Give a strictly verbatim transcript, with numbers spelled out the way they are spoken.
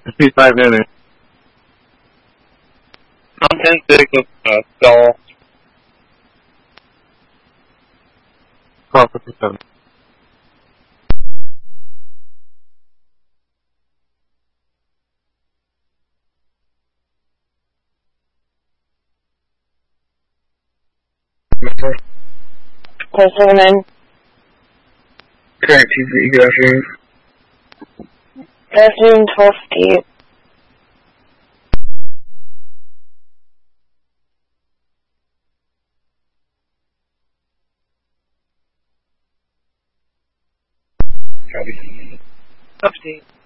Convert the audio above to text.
fifty-five inning. I'm ten six with uh, Stall. Call fifty-seven. Call seven nine. Correct, good afternoon. Good afternoon, twelve fifty-eight. Copy. Update.